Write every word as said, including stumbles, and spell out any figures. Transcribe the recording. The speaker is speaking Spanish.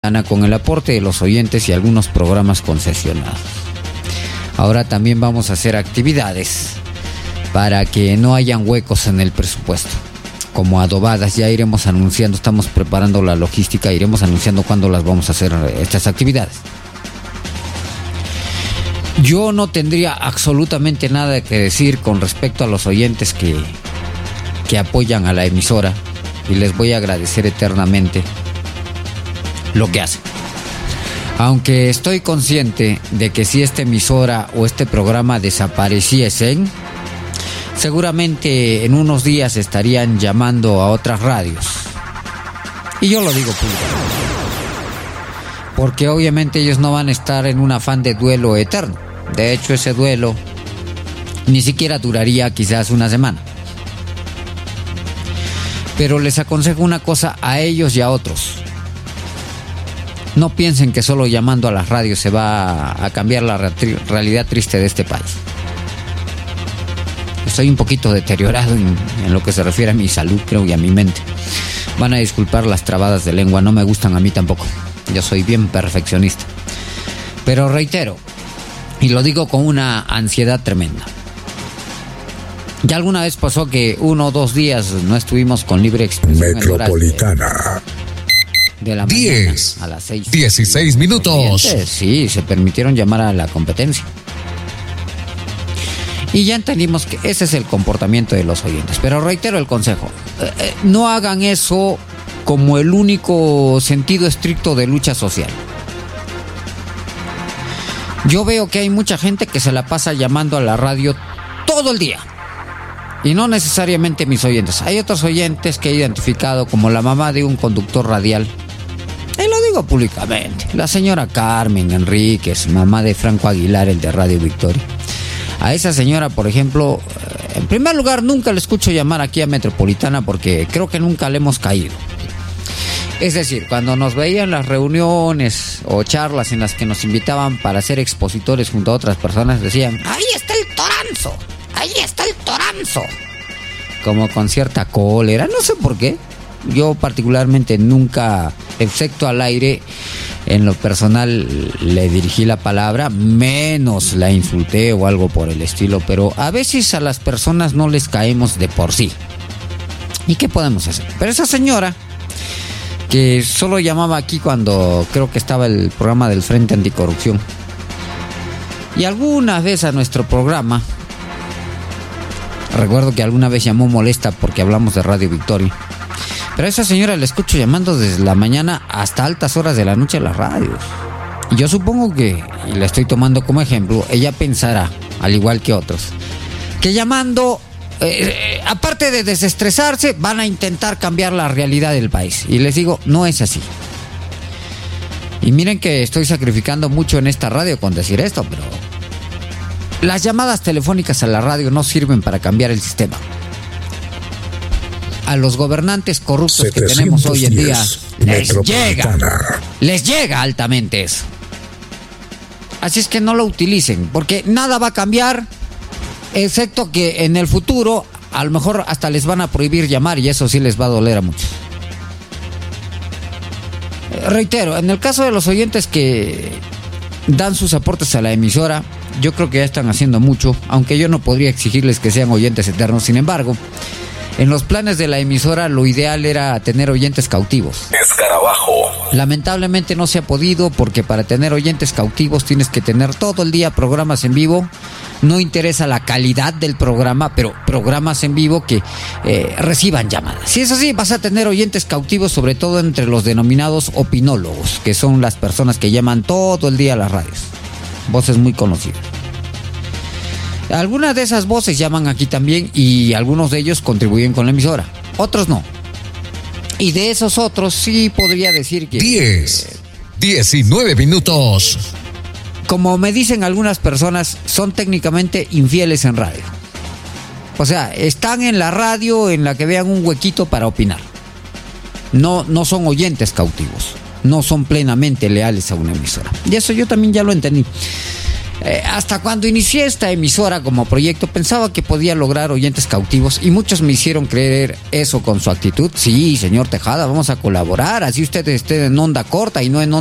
con el aporte de los oyentes y algunos programas concesionados. Ahora también vamos a hacer actividades para que no hayan huecos en el presupuesto, como adobadas. Ya iremos anunciando, estamos preparando la logística, iremos anunciando cuándo las vamos a hacer estas actividades. Yo no tendría absolutamente nada que decir con respecto a los oyentes que, que apoyan a la emisora, y les voy a agradecer eternamente lo que hacen. Aunque estoy consciente de que si esta emisora o este programa desapareciesen, seguramente en unos días estarían llamando a otras radios. Y yo lo digo públicamente, porque obviamente ellos no van a estar en un afán de duelo eterno. De hecho, ese duelo ni siquiera duraría quizás una semana. Pero les aconsejo una cosa a ellos y a otros: no piensen que solo llamando a las radios se va a cambiar la realidad triste de este país. Estoy un poquito deteriorado en, en lo que se refiere a mi salud, creo, y a mi mente. Van a disculpar las trabadas de lengua, no me gustan a mí tampoco. Yo soy bien perfeccionista. Pero reitero, y lo digo con una ansiedad tremenda, ya alguna vez pasó que uno o dos días no estuvimos con libre expresión. Metropolitana. De la diez, mañana a las seis. dieciséis minutos. Sí, se permitieron llamar a la competencia. Y ya entendimos que ese es el comportamiento de los oyentes. Pero reitero el consejo: eh, eh, no hagan eso como el único sentido estricto de lucha social. Yo veo que hay mucha gente que se la pasa llamando a la radio todo el día. Y no necesariamente mis oyentes. Hay otros oyentes que he identificado como la mamá de un conductor radial. Y lo digo públicamente: la señora Carmen Enríquez, mamá de Franco Aguilar, el de Radio Victoria. A esa señora, por ejemplo, en primer lugar, nunca le escucho llamar aquí a Metropolitana porque creo que nunca le hemos caído. Es decir, cuando nos veían las reuniones o charlas en las que nos invitaban para ser expositores junto a otras personas, decían: ¡ahí está el Toranzo! ¡Ahí está el Toranzo! Como con cierta cólera, no sé por qué. Yo particularmente nunca, excepto al aire, en lo personal le dirigí la palabra, menos la insulté o algo por el estilo. Pero a veces a las personas no les caemos de por sí. ¿Y qué podemos hacer? Pero esa señora, que solo llamaba aquí cuando creo que estaba el programa del Frente Anticorrupción, y alguna vez a nuestro programa, recuerdo que alguna vez llamó molesta porque hablamos de Radio Victoria. Pero a esa señora la escucho llamando desde la mañana hasta altas horas de la noche a las radios. Y yo supongo que, y la estoy tomando como ejemplo, ella pensará, al igual que otros, que llamando, eh, eh, aparte de desestresarse, van a intentar cambiar la realidad del país. Y les digo, no es así. Y miren que estoy sacrificando mucho en esta radio con decir esto, pero las llamadas telefónicas a la radio no sirven para cambiar el sistema. A los gobernantes corruptos que tenemos hoy en día les llega, les llega altamente eso. Así es que no lo utilicen, porque nada va a cambiar, excepto que en el futuro a lo mejor hasta les van a prohibir llamar, y eso sí les va a doler a muchos. Reitero, en el caso de los oyentes que dan sus aportes a la emisora, yo creo que ya están haciendo mucho, aunque yo no podría exigirles que sean oyentes eternos. Sin embargo, en los planes de la emisora lo ideal era tener oyentes cautivos. Escarabajo. Lamentablemente no se ha podido, porque para tener oyentes cautivos tienes que tener todo el día programas en vivo. No interesa la calidad del programa, pero programas en vivo que eh, reciban llamadas. Si es así, vas a tener oyentes cautivos, sobre todo entre los denominados opinólogos, que son las personas que llaman todo el día a las radios. Voces muy conocidas. Algunas de esas voces llaman aquí también, y algunos de ellos contribuyen con la emisora, otros no. Y de esos otros sí podría decir que... diez, diecinueve minutos. Como me dicen algunas personas, son técnicamente infieles en radio. O sea, están en la radio en la que vean un huequito para opinar. No, no son oyentes cautivos. No son plenamente leales a una emisora. Y eso yo también ya lo entendí. Eh, hasta cuando inicié esta emisora como proyecto pensaba que podía lograr oyentes cautivos y muchos me hicieron creer eso con su actitud. Sí, señor Tejada, vamos a colaborar, así usted esté en onda corta y no en onda